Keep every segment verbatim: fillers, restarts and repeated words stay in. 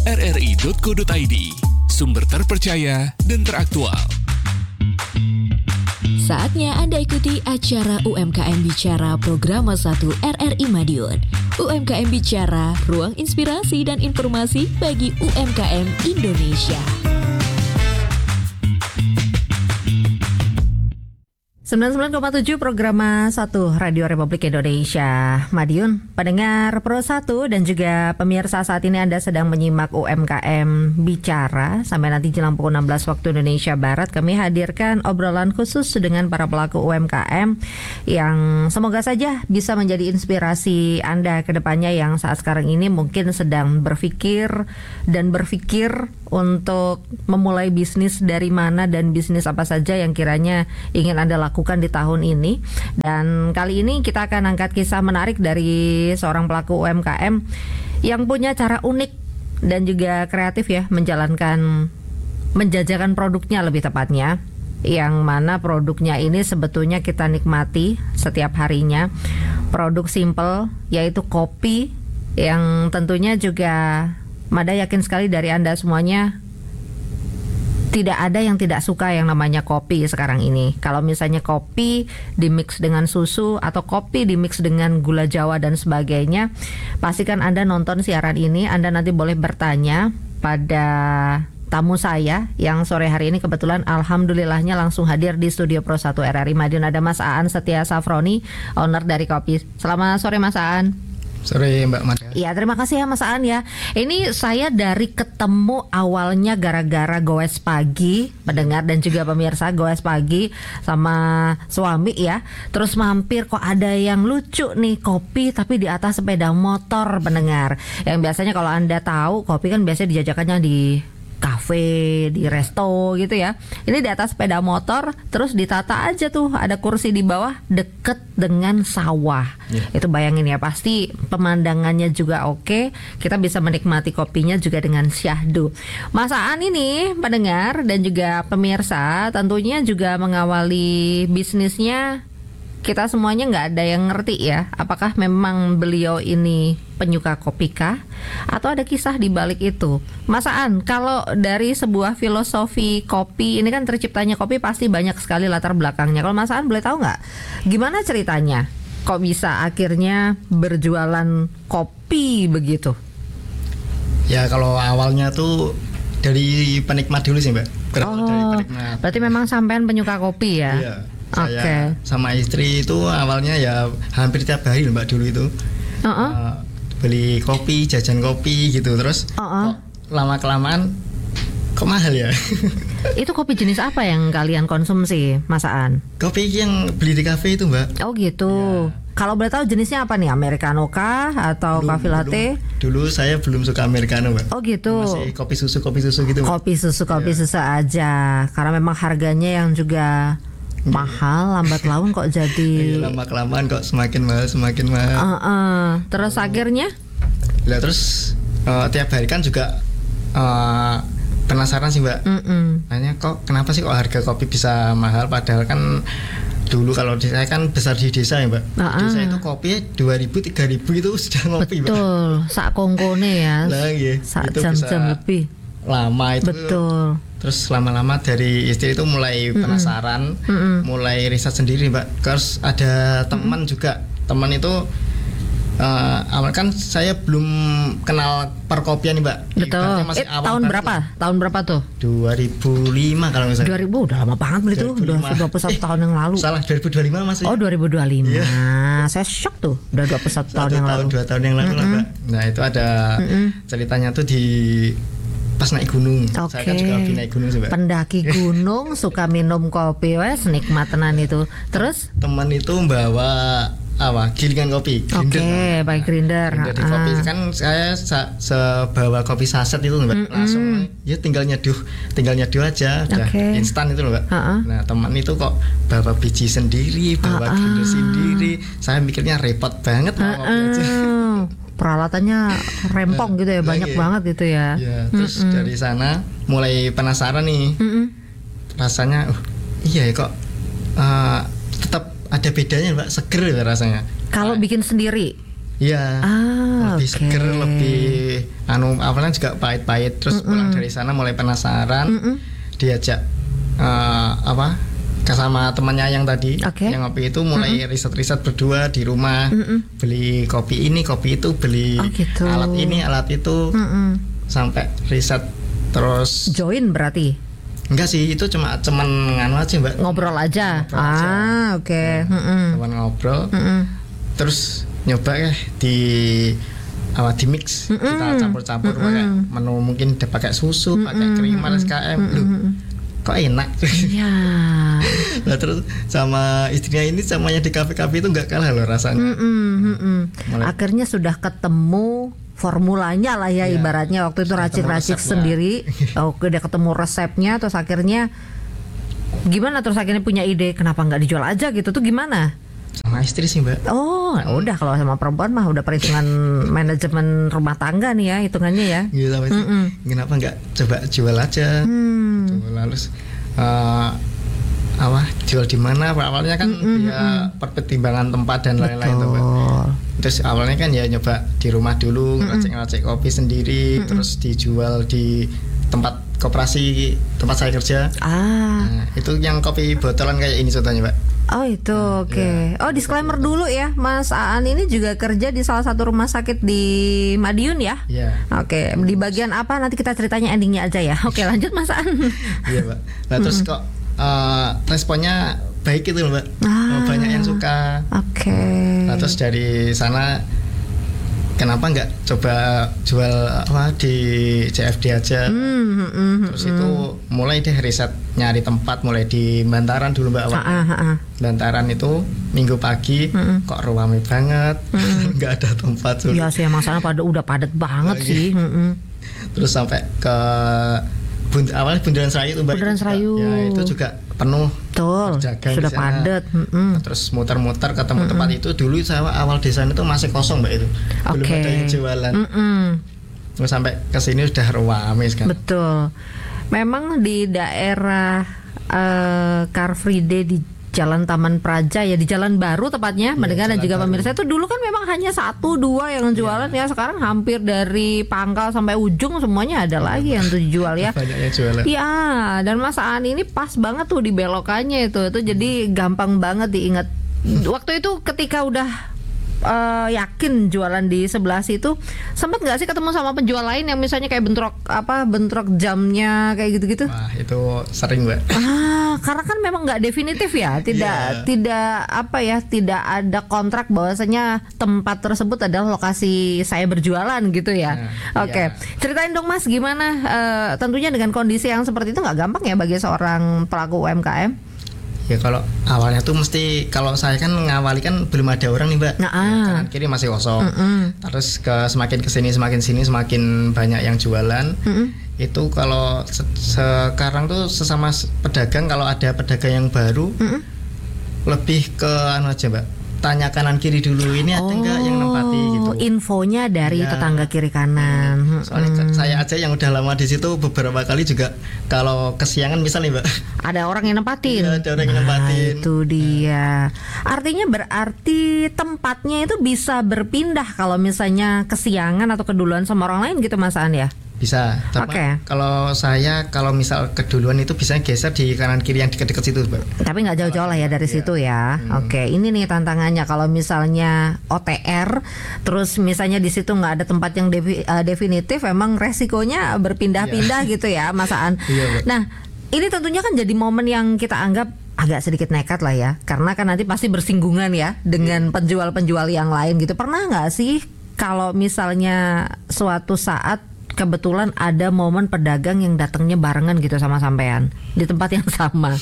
r r i dot co dot i d, sumber terpercaya dan teraktual. Saatnya Anda ikuti acara U M K M Bicara Program satu R R I Madiun. U M K M Bicara, ruang inspirasi dan informasi bagi U M K M Indonesia. sembilan puluh sembilan koma tujuh program satu Radio Republik Indonesia Madiun, pendengar Pro satu dan juga pemirsa, saat ini Anda sedang menyimak U M K M Bicara. Sampai nanti jelang pukul enam belas waktu Indonesia Barat, kami hadirkan obrolan khusus dengan para pelaku U M K M yang semoga saja bisa menjadi inspirasi Anda ke depannya yang saat sekarang ini mungkin sedang berpikir dan berpikir untuk memulai bisnis dari mana dan bisnis apa saja yang kiranya ingin Anda lakukan di tahun ini. Dan kali ini kita akan angkat kisah menarik dari seorang pelaku U M K M yang punya cara unik dan juga kreatif ya menjalankan, menjajakan produknya lebih tepatnya, yang mana produknya ini sebetulnya kita nikmati setiap harinya. Produk simple yaitu kopi, yang tentunya juga Mada yakin sekali dari Anda semuanya tidak ada yang tidak suka yang namanya kopi sekarang ini. Kalau misalnya kopi dimix dengan susu atau kopi dimix dengan gula Jawa dan sebagainya, pastikan Anda nonton siaran ini. Anda nanti boleh bertanya pada tamu saya yang sore hari ini kebetulan alhamdulillahnya langsung hadir di studio Pro satu R R I Madiun. Ada Mas Aan Setia Safroni, owner dari kopi. Selamat sore Mas Aan. Sore Mbak Mada. Iya, terima kasih ya Mas Aan ya. Ini saya dari ketemu awalnya gara-gara goes pagi, pendengar dan juga pemirsa, goes pagi sama suami ya. Terus mampir kok ada yang lucu nih, kopi tapi di atas sepeda motor, pendengar. Yang biasanya kalau Anda tahu kopi kan biasanya dijajakannya di kafe, di resto gitu ya. Ini di atas sepeda motor, terus ditata aja tuh, ada kursi di bawah deket dengan sawah. Yeah. Itu bayangin ya, pasti pemandangannya juga oke. Kita bisa menikmati kopinya juga dengan syahdu. Mas Aan ini pendengar dan juga pemirsa tentunya juga mengawali bisnisnya. Kita semuanya nggak ada yang ngerti ya, apakah memang beliau ini penyuka kopi kah? Atau ada kisah di balik itu? Mas Aan, kalau dari sebuah filosofi kopi, ini kan terciptanya kopi pasti banyak sekali latar belakangnya. Kalau Mas Aan boleh tahu nggak, gimana ceritanya? Kok bisa akhirnya berjualan kopi begitu? Ya kalau awalnya tuh dari penikmat dulu sih Mbak. Oh, dari penikmat. Berarti memang sampean penyuka kopi ya? Iya. Oke. Okay. Sama istri itu awalnya ya hampir tiap hari Mbak dulu itu uh-uh. uh, beli kopi, jajan kopi gitu. Terus uh-uh. kok lama kelamaan kok mahal ya. Itu kopi jenis apa yang kalian konsumsi, Mas Aan? Kopi yang beli di kafe itu Mbak. Oh gitu. Ya. Kalau boleh tahu jenisnya apa nih, Americano kah atau belum, cafe latte? Dulu, dulu saya belum suka Americano Mbak. Oh gitu. Masih kopi susu, kopi susu gitu Mbak. Kopi susu, kopi ya. susu aja. Karena memang harganya yang juga mahal, lambat laun kok jadi lama kelamaan kok semakin mahal semakin mahal. Uh, uh. Terus oh. akhirnya? Lah terus uh, tiap hari kan juga uh, penasaran sih Mbak. Mm-mm. Nanya kok kenapa sih kok harga kopi bisa mahal, padahal kan dulu kalau di saya kan besar di desa ya Mbak. Uh-uh. Desa itu kopi dua ribu tiga ribu itu sudah ngopi Mbak. Betul, sak kongkone ya. Lah nggih. Sak jam-jam lebih. Lama itu. Betul. Terus lama-lama dari istri itu mulai Mm-mm. penasaran, Mm-mm. mulai riset sendiri Mbak. Terus ada teman Mm-mm. juga, teman itu uh, awal kan saya belum kenal perkopian nih Mbak. Betul. Eh, tahun berapa? Tuh. Tahun berapa tuh? dua ribu lima kalau misalnya. dua ribu udah lama banget beli tuh, udah dua puluh satu eh, tahun yang lalu. Salah, dua ribu dua puluh lima Mas. Oh, dua ribu dua puluh lima. Yeah. Saya shock tuh, udah dua puluh satu tahun yang tahun, lalu. dua tahun yang lalu Mm-mm. lah Mbak. Nah, itu ada Mm-mm. ceritanya tuh di pas naik gunung. Okay. Saya kan suka hobi naik gunung sih Mbak. Pendaki gunung suka minum kopi, wes nikmat tenan itu. Terus teman itu bawa apa? Gilingan kopi. Oke, okay, pakai grinder. Grinder di kopi kan saya sa- sebawa kopi saset itu Mbak. Mm-mm. Langsung ya tinggal nyeduh, tinggal nyeduh aja, udah okay. instan itu loh Mbak. Uh-uh. Nah, teman itu kok bawa biji sendiri, bawa uh-uh. grinder sendiri. Saya mikirnya repot banget mau kopi aja. Peralatannya rempong gitu ya, banyak Lagi. banget gitu ya. Ya, terus Mm-mm. dari sana mulai penasaran nih. Mm-mm. Rasanya, uh, iya ya kok uh, tetap ada bedanya Mbak, seger ya rasanya. Kalau nah, bikin sendiri? Iya. Ah, lebih okay. seger, lebih anu awalnya juga pahit-pahit, terus mm-mm. pulang dari sana mulai penasaran, mm-mm. diajak uh, apa ke sama temannya yang tadi okay. yang ngopi itu mulai mm-mm. riset-riset berdua di rumah, mm-mm. beli kopi ini, kopi itu, beli oh, gitu. alat ini, alat itu, mm-mm. sampai riset terus join berarti. Enggak sih, itu cuma cuman nganu aja Mbak. Ngobrol aja. Ngobrol ah, aja. oke. Okay. Nah, teman ngobrol. Mm-mm. Terus nyoba ya di apa di mix, mm-mm. kita campur-campur mm-mm. pakai menu mungkin udah pakai susu, mm-mm. pakai krim S K M. Loh, kok enak. Iya. Nah, terus sama istrinya ini samanya di kafe-kafe itu enggak kalah loh rasanya. Mm-mm, mm-mm. Akhirnya sudah ketemu formulanya lah ya, ya ibaratnya waktu itu racik-racik sendiri. Oke, udah ketemu resepnya, terus akhirnya gimana? Terus akhirnya punya ide kenapa nggak dijual aja gitu tuh gimana? Sama istri sih Mbak. Oh, hmm. udah kalau sama perempuan mah udah perhitungan manajemen rumah tangga nih ya hitungannya ya. Gitu sama istri. Kenapa nggak coba jual aja? Hmm. Coba lalu uh, apa jual di mana? Awalnya kan mm-hmm. ya pertimbangan tempat dan lain-lain tuh Mbak. Terus awalnya kan ya nyoba di rumah dulu, mm-hmm. ngeracik-ngeracik kopi sendiri, mm-hmm. terus dijual di tempat koperasi tempat saya kerja. Ah. Nah, itu yang kopi botolan kayak ini contohnya Mbak. Oh itu nah, oke. Okay. Ya. Oh disclaimer dulu ya, Mas Aan ini juga kerja di salah satu rumah sakit di Madiun ya. Iya. Oke. Okay. Di bagian apa nanti kita ceritanya endingnya aja ya. Oke okay, lanjut Mas Aan. Iya Mbak. Nah terus kok uh, responnya baik itu Mbak. Ah, banyak yang suka. Oke. Okay. Nah terus dari sana kenapa nggak coba jual apa di C F D aja? Mm, mm, mm, terus mm. itu mulai deh riset nyari tempat, mulai di Bantaran dulu Mbak awal. Ah, ah, ah. Bantaran itu Minggu pagi mm. kok ramai banget, nggak mm. ada tempat. Iya sih emang sana pada udah padat banget lagi. Sih. Mm-mm. Terus sampai ke Bund, awalnya Bundaran Serayu tuh Mbak. Bundaran Serayu. Ya itu juga penuh. Betul. Sudah padat. Nah, terus muter-muter ketemu mm-mm. tempat itu dulu saya awal desain itu masih kosong Mbak itu. Okay. Belum ada yang jualan. Mm-mm. Terus sampai ke sini udah ramai sekarang. Betul. Memang di daerah uh, Car Free Day di Jalan Taman Praja ya, di Jalan Baru tepatnya, ya, mendengar dan juga baru. Pemirsa itu dulu kan memang hanya satu dua yang jualan ya, ya sekarang hampir dari pangkal sampai ujung semuanya ada ya, lagi yang tuh dijual ya. Banyak yang jualan. Iya, dan Mas Aan ini pas banget tuh di belokannya itu, itu jadi gampang banget diingat. Waktu itu ketika udah Uh, yakin jualan di sebelah situ, sempat nggak sih ketemu sama penjual lain yang misalnya kayak bentrok apa bentrok jamnya kayak gitu-gitu? Wah itu sering Mbak. Ah karena kan memang nggak definitif ya, tidak yeah. tidak apa ya, tidak ada kontrak bahwasanya tempat tersebut adalah lokasi saya berjualan gitu ya. Nah, Oke, okay. yeah. Ceritain dong Mas gimana? Uh, tentunya dengan kondisi yang seperti itu nggak gampang ya bagi seorang pelaku U M K M. Ya kalau awalnya tuh mesti, kalau saya kan ngawali kan belum ada orang nih Mbak, nah, ya, kanan kiri masih kosong. Mm-mm. Terus ke semakin kesini semakin sini semakin banyak yang jualan. Mm-mm. Itu kalau se- sekarang tuh sesama pedagang, kalau ada pedagang yang baru, Mm-mm. lebih ke anu aja Mbak, tanya kanan kiri dulu ini ada nggak oh, yang nempati gitu. Infonya dari ya. Tetangga kiri kanan. Soalnya hmm. saya aja yang udah lama di situ beberapa kali juga kalau kesiangan misalnya Mbak, ada orang yang nempatin. Ya, ada orang yang nempatin. Nah, itu dia. Artinya berarti tempatnya itu bisa berpindah kalau misalnya kesiangan atau keduluan sama orang lain gitu Mas Aan ya? Bisa. Tapi okay. kalau saya kalau misal keduluan itu bisa geser di kanan kiri yang dekat-dekat situ Mbak. Tapi nggak jauh-jauh lah ya dari ya. situ ya. Hmm. Oke, okay. Ini nih tantangannya kalau misalnya O T R, terus misalnya di situ nggak ada tempat yang defi, uh, definitif, emang resikonya berpindah-pindah ya. Gitu ya Mas Aan. Ya, nah, ini tentunya kan jadi momen yang kita anggap agak sedikit nekat lah ya, karena kan nanti pasti bersinggungan ya dengan penjual-penjual yang lain gitu. Pernah nggak sih kalau misalnya suatu saat kebetulan ada momen pedagang yang datangnya barengan gitu sama sampean di tempat yang sama?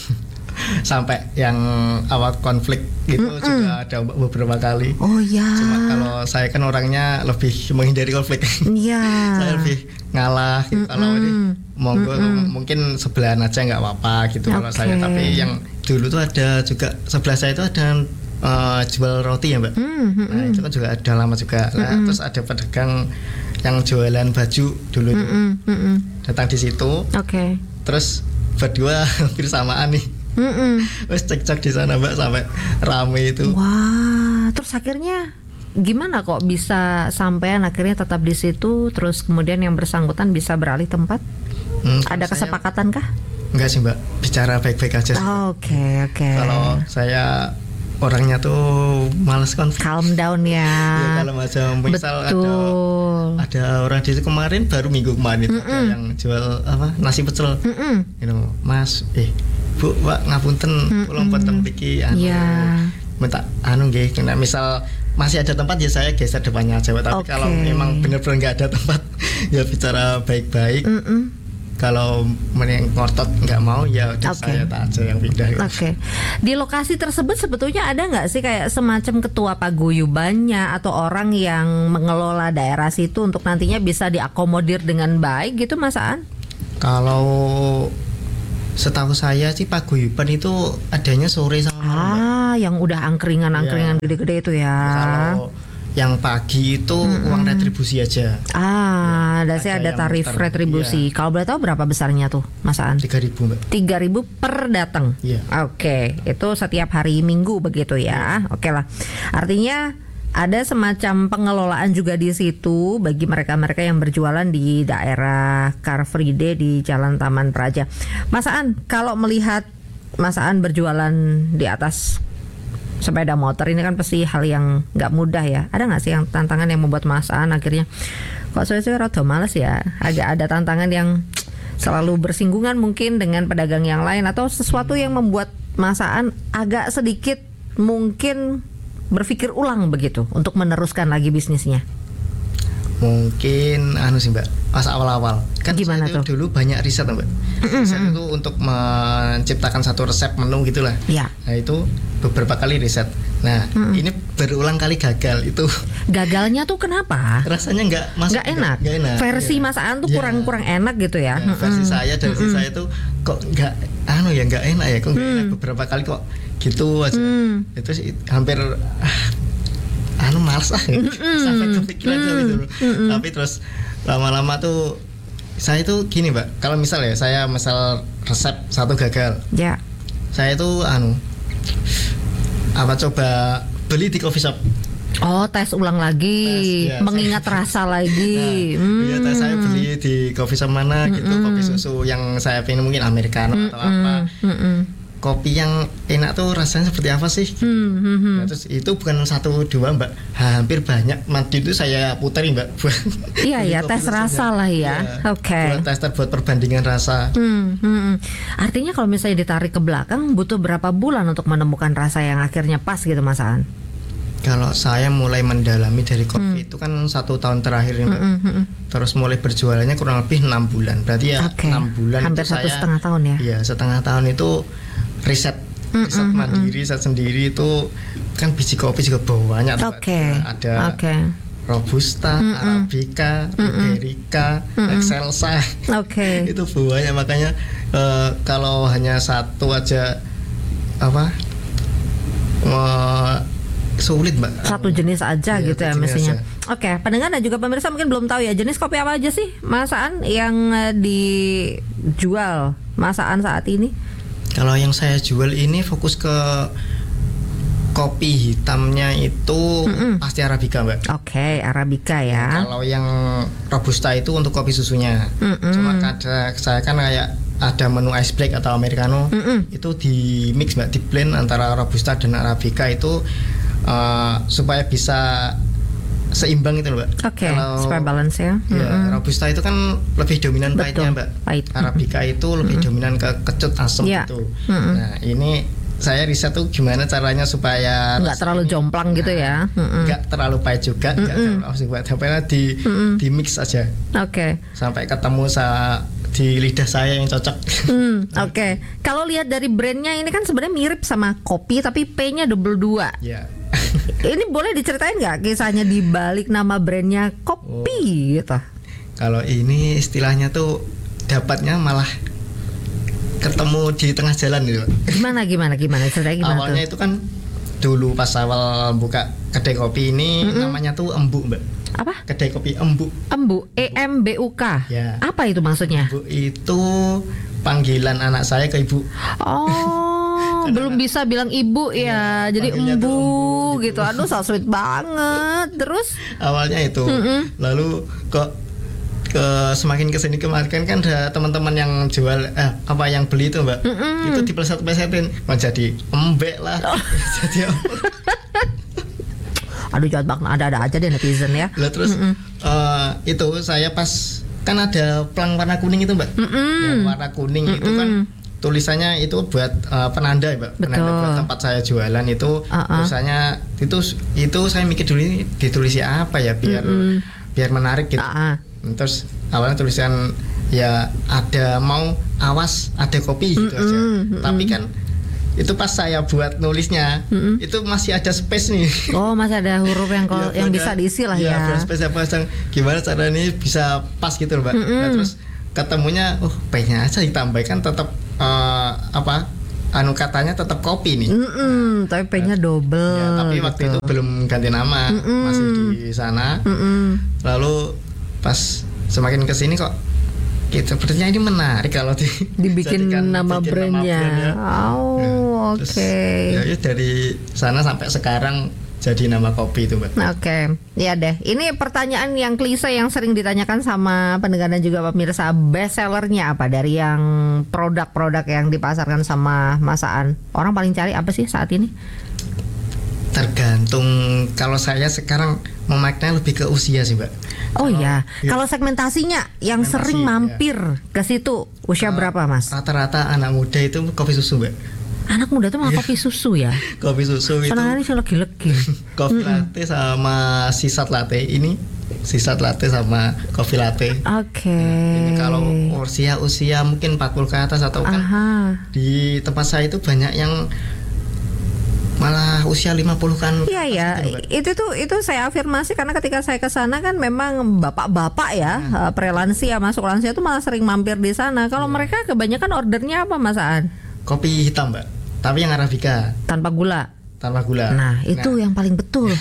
Sampai yang awal konflik gitu Mm-mm. juga ada beberapa kali. Oh ya. Cuma kalau saya kan orangnya lebih menghindari konflik. Iya. Saya lebih ngalah gitu. Kalau ini monggo Mm-mm. mungkin sebelahan aja nggak apa-apa gitu. Okay. Kalau saya, tapi yang dulu tuh ada juga sebelah saya itu ada uh, jual roti ya Mbak. Mm-hmm. Nah itu kan juga ada lama juga. Nah, mm-hmm. terus ada pedagang yang jualan baju dulu itu mm-hmm. datang di situ. Oke. Okay. Terus berdua hampir samaan nih. Mm-mm. Wes cekcok di sana Mbak sampai rame itu. Wah, terus akhirnya gimana kok bisa sampean akhirnya tetap di situ, terus kemudian yang bersangkutan bisa beralih tempat? Hmm, Ada kesepakatan kah? Enggak sih Mbak, bicara baik-baik aja. Oke oh, oke. Okay, okay. Kalau saya orangnya tuh males konflik. Calm down ya. Ya kalau macam misal ada ada orang di kemarin baru minggu kemarin mm-mm. ada yang jual apa nasi pecel. Mm-mm. You know, Mas, eh Bu, Pak ngapunten pulang potong iki anu. Yeah. Minta anu nggih, nah, misal masih ada tempat ya saya geser depannya aja. Tapi okay. kalau memang benar-benar nggak ada tempat ya bicara baik-baik. Mm-mm. Kalau yang ngotot nggak mau ya udah okay. saya tak aja yang pindah. Oke. Okay. Di lokasi tersebut sebetulnya ada nggak sih kayak semacam ketua paguyubannya atau orang yang mengelola daerah situ untuk nantinya bisa diakomodir dengan baik gitu, Mas Aan? Kalau setahu saya sih paguyuban itu adanya sore sama malam. Ah, yang udah angkringan-angkringan ya. Gede-gede itu ya. Kalau yang pagi itu hmm. uang retribusi aja. Ah, ada sih ada tarif retribusi. Iya. Kalau boleh tahu berapa besarnya tuh, Mas Aan? tiga ribu Mbak. tiga ribu per datang. Iya. Oke, itu setiap hari Minggu begitu ya. Iya. Oke lah. Artinya ada semacam pengelolaan juga di situ bagi mereka-mereka yang berjualan di daerah Car Free Day di Jalan Taman Praja. Mas Aan, kalau melihat Mas Aan berjualan di atas sepeda motor ini kan pasti hal yang nggak mudah ya. Ada nggak sih yang tantangan yang membuat Mas Aan akhirnya kok suwe-suwe rada males ya? Agak ada tantangan yang selalu bersinggungan mungkin dengan pedagang yang lain atau sesuatu yang membuat Mas Aan agak sedikit mungkin berpikir ulang begitu untuk meneruskan lagi bisnisnya? Mungkin anu sih Mbak, pas awal-awal kan gimana saya tuh? Dulu banyak riset Mbak. Riset itu untuk menciptakan satu resep menu gitulah. Ya. Nah itu beberapa kali riset. Nah mm-mm. ini berulang kali gagal itu. Gagalnya tuh kenapa? Rasanya nggak masuk. Nggak enak. Gak enak. Versi ya. Mas Aan tuh kurang kurang ya. enak gitu ya. ya versi saya dan versi saya tuh kok nggak anu ya nggak enak ya. Kok nggak enak beberapa kali kok gitu aja. Mm. Itu sih hampir ah, anu males ah gitu. Sampai kepikiran mm. gitu. Mm-mm. Tapi terus lama-lama tuh saya tuh gini Mbak, kalau misal ya saya misal resep satu gagal, ya, saya tuh anu apa coba beli di coffee shop. Oh, tes ulang lagi, tes, ya, mengingat saya, rasa lagi. Nah, hmm. iya, tes saya beli di coffee shop mana gitu, hmm. kopi susu yang saya pengen mungkin americano hmm. atau apa. Hmm. Kopi yang enak tuh rasanya seperti apa sih? Gitu. Hmm, hmm, hmm. Nah, terus itu bukan satu dua Mbak, hampir banyak. Mati itu saya puterin Mbak. Iya ya, tes rasa lah ya. ya Oke. Okay. Buat tester buat perbandingan rasa. Hmm, hmm. Artinya kalau misalnya ditarik ke belakang, butuh berapa bulan untuk menemukan rasa yang akhirnya pas gitu Mas Aan? Kalau saya mulai mendalami dari kopi hmm. itu kan satu tahun terakhir Mbak. Hmm, hmm, hmm. Terus mulai berjualannya kurang lebih enam bulan. Berarti ya okay. enam bulan hampir itu satu saya, setengah tahun ya? Iya, setengah tahun itu riset riset mm, mm, mandiri, riset sendiri itu kan biji kopi juga banyak okay. ada okay. Robusta, mm, Arabica, mm, Iberica, mm, Excelsa, okay. itu banyak makanya uh, kalau hanya satu aja apa uh, sulit Mbak. Satu jenis aja iya, gitu ya mestinya. Oke, okay. Pendengar dan juga pemirsa mungkin belum tahu ya jenis kopi apa aja sih Mas Aan yang uh, dijual Mas Aan saat ini? Kalau yang saya jual ini fokus ke kopi hitamnya itu Mm-mm. pasti Arabica Mbak. Oke, okay, Arabica ya. Nah, kalau yang Robusta itu untuk kopi susunya. Mm-mm. Cuma kadang saya kan kayak ada menu ice black atau americano Mm-mm. itu di mix Mbak, di blend antara Robusta dan Arabica itu uh, supaya bisa seimbang itu Mbak. Oke, okay, supaya balance ya. Ya, mm-hmm. Robusta itu kan lebih dominan pahitnya Mbak. Pahit. Arabica itu lebih mm-hmm. dominan ke kecut asam yeah. gitu. Mm-hmm. Nah, ini saya riset tuh gimana caranya supaya nggak terlalu jomplang nah, gitu ya. Mm-hmm. Nggak terlalu pahit juga, nggak mm-hmm. terlalu asam juga. Tapi di mm-hmm. di mix aja. Oke. Okay. Sampai ketemu sa di lidah saya yang cocok. Hmm, Oke. Okay. Kalau lihat dari brandnya ini kan sebenarnya mirip sama kopi tapi P-nya double dua. Ya. Yeah. Ini boleh diceritain nggak kisahnya di balik nama brandnya kopi oh. gitu? Kalau ini istilahnya tuh dapatnya malah ketemu di tengah jalan gitu. Gimana gimana gimana ceritanya gimana? Awalnya tuh? itu kan dulu pas awal buka kedai kopi ini mm-hmm. namanya tuh Embu Mbak. Apa? Kedai kopi Embu. Embu, E M B U K. Ya. Apa itu maksudnya? Embu itu panggilan anak saya ke ibu. Oh. belum bisa bilang ibu ya, ya jadi embu, embu gitu. gitu. Aduh, so sweet banget. Terus awalnya itu, mm-mm. lalu kok ke semakin kesini kemarin kan ada teman-teman yang jual eh, apa yang beli itu mbak, mm-mm. itu dipeleset-pelesetin, mau jadi embek lah, oh. jadi aduh jahat banget, ada-ada aja deh netizen ya. Lah terus uh, itu saya pas kan ada pelang warna kuning itu mbak, yang warna kuning mm-mm. itu kan tulisannya itu buat uh, penanda ya mbak, Betul. penanda buat tempat saya jualan itu, uh-uh. tulisannya itu itu saya mikir dulu ini ditulisnya apa ya biar mm-mm. biar menarik gitu. Uh-uh. Terus awalnya tulisan ya ada mau awas ada kopi gitu mm-mm. aja, mm-mm. tapi kan itu pas saya buat nulisnya mm-mm. itu masih ada space nih. Oh, masih ada huruf yang kol- ya, yang bisa diisi lah ya. Ya, space apa yang gimana cara ini bisa pas gitu loh mbak. Nah, terus ketemunya, oh P-nya aja ditambahkan tetap uh, apa anu katanya tetap kopi nih. Mm-mm, tapi P-nya double. Ya, tapi waktu gitu. itu belum ganti nama, Mm-mm. masih di sana. Mm-mm. Lalu pas semakin kesini kok gitu, sepertinya ini menarik kalau di, dibikin nama brandnya. Nama brand ya. Oh, oke. Okay. Ya, ya dari sana sampai sekarang jadi nama kopi itu mbak. Oke, okay. Ya deh. Ini pertanyaan yang klise yang sering ditanyakan sama pendengar dan juga pemirsa, best sellernya apa dari yang produk-produk yang dipasarkan sama Mas Aan? Orang paling cari apa sih saat ini? Tergantung, kalau saya sekarang memaknai lebih ke usia sih mbak. Oh iya, ya. Kalau segmentasinya yang Segmentasi, sering mampir ya. ke situ usia uh, berapa mas? Rata-rata anak muda itu kopi susu mbak. Anak muda tuh malah kopi susu ya? Kopi susu itu senang sih legi-legi. Kopi latte sama sisat latte. Ini sisat latte sama kopi latte. Oke. Okay. Nah, ini kalau usia usia mungkin empat puluh ke atas atau kan di tempat saya itu banyak yang malah usia lima puluh kan. Iya ya, itu tuh itu saya afirmasi karena ketika saya ke sana kan memang bapak-bapak ya, hmm. prelansia masuk lansia itu malah sering mampir di sana. Kalau hmm. mereka kebanyakan ordernya apa Mas Aan? Kopi hitam mbak, tapi yang arabica. Tanpa gula. Tanpa gula. Nah itu nah. yang paling betul.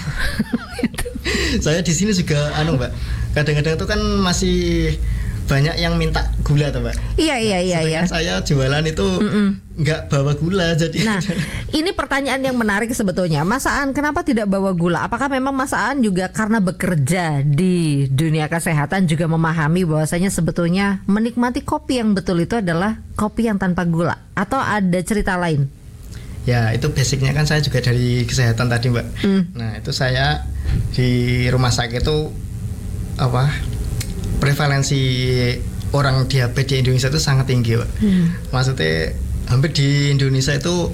Saya di sini juga anu mbak, kadang-kadang itu kan masih banyak yang minta gula tuh mbak. Iya iya iya. iya. Saya jualan itu nggak bawa gula jadi. Nah ini pertanyaan yang menarik sebetulnya, Mas Aan kenapa tidak bawa gula? Apakah memang Mas Aan juga karena bekerja di dunia kesehatan juga memahami bahwasanya sebetulnya menikmati kopi yang betul itu adalah kopi yang tanpa gula, atau ada cerita lain? Ya itu basicnya kan saya juga dari kesehatan tadi mbak. Mm. Nah itu saya di rumah sakit itu apa? Prevalensi orang diabetes di Indonesia itu sangat tinggi, Pak. Hmm. Maksudnya hampir di Indonesia itu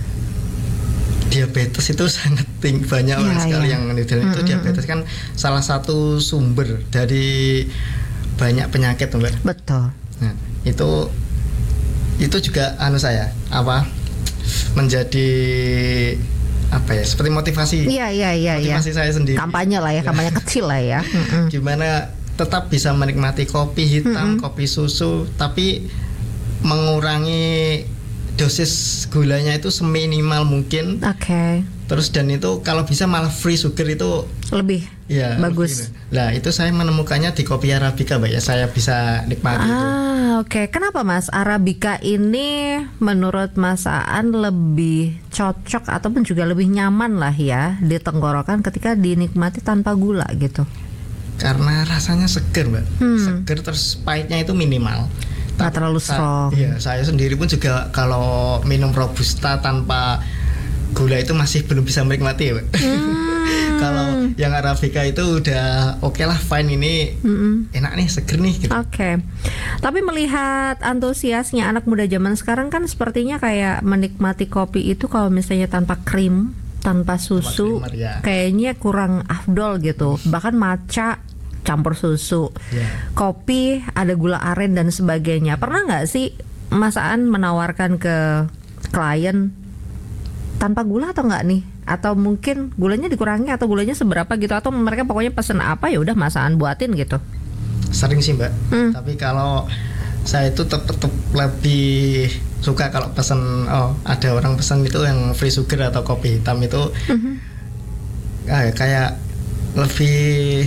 diabetes itu sangat tinggi, banyak ya, orang ya. sekali yang itu hmm, diabetes kan salah satu sumber dari banyak penyakit, Mbak. Betul. Nah, itu itu juga anu saya apa menjadi apa ya seperti motivasi. Iya iya iya. Motivasi ya. saya sendiri. Kampanye lah ya, kampanye kecil lah ya. Gimana tetap bisa menikmati kopi hitam, mm-hmm. kopi susu, tapi mengurangi dosis gulanya itu seminimal mungkin. Oke. Okay. Terus dan itu kalau bisa malah free sugar itu lebih ya, bagus. Nah itu saya menemukannya di kopi arabica, mbak ya. Saya bisa nikmati ah, itu. Ah oke. Okay. Kenapa mas arabica ini menurut Mas Aan lebih cocok ataupun juga lebih nyaman lah ya di tenggorokan ketika dinikmati tanpa gula gitu? Karena rasanya seger mbak, hmm. seger terus pahitnya itu minimal. Nggak terlalu strong. Iya, saya sendiri pun juga kalau minum robusta tanpa gula itu masih belum bisa menikmati ya mbak. Hmm. Kalau yang arabica itu udah oke okay lah, fine ini Mm-mm. enak nih, seger nih. Gitu. Oke. Okay. Tapi melihat antusiasnya anak muda zaman sekarang kan sepertinya kayak menikmati kopi itu kalau misalnya tanpa krim, tanpa susu, krimer, ya. Kayaknya kurang afdol gitu. Bahkan matcha campur susu, yeah. kopi ada gula aren dan sebagainya. Pernah nggak sih Mas Aan menawarkan ke klien tanpa gula atau nggak nih? Atau mungkin gulanya dikurangi atau gulanya seberapa gitu? Atau mereka pokoknya pesen apa ya udah Mas Aan buatin gitu? Sering sih mbak. Hmm. Tapi kalau saya itu tetap lebih suka kalau pesen, oh ada orang pesen itu yang free sugar atau kopi hitam itu mm-hmm. ah, kayak lebih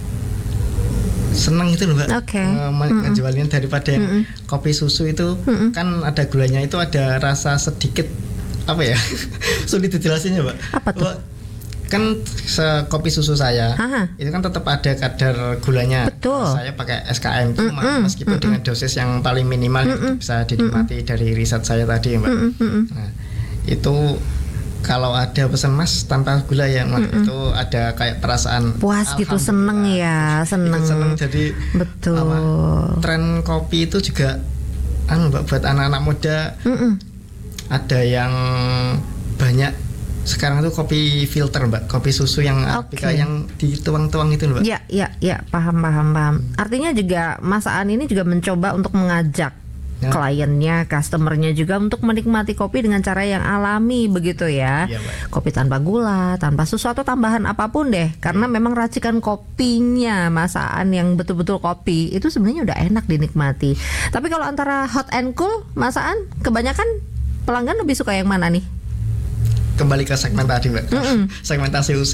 seneng itu loh mbak. Okay. Menjualnya mm-hmm. daripada yang mm-hmm. kopi susu itu mm-hmm. kan ada gulanya itu ada rasa sedikit apa ya? Sulit dijelasinnya, Mbak. Apa tuh? Mbak, kan se- kopi susu saya Aha. itu kan tetap ada kadar gulanya. Betul. Saya pakai S K M itu Mm-mm. meskipun Mm-mm. dengan dosis yang paling minimal itu bisa dinikmati dari riset saya tadi, Mbak. Mm-mm. Nah, itu kalau ada pesan Mas tanpa gula ya, Mbak, itu ada kayak perasaan Puas gitu, seneng ya, seneng. Ikut seneng. Jadi Betul. apa, tren kopi itu juga anu, Mbak, buat anak-anak muda. Mm-mm. Ada yang banyak sekarang tuh kopi filter, Mbak, kopi susu yang Arabica Oke. yang dituang-tuang itu, Mbak. Ya, ya, ya, paham, paham, paham. Artinya juga Mas Aan ini juga mencoba untuk mengajak Ya. kliennya, customernya juga untuk menikmati kopi dengan cara yang alami begitu ya. Iya, Mbak. Kopi tanpa gula, tanpa susu atau tambahan apapun deh. Karena memang racikan kopinya Mas Aan yang betul-betul kopi itu sebenarnya udah enak dinikmati. Tapi kalau antara hot and cool, Mas Aan, kebanyakan pelanggan lebih suka yang mana nih? Kembali ke segmen tadi, Mbak. Mm-mm. Segmentasi usia.